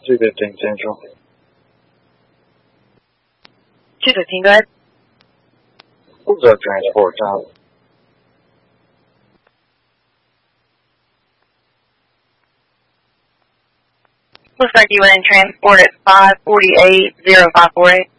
215 Central. 215, go ahead. Who's up transport time? Looks like you went in transport at 548-0548.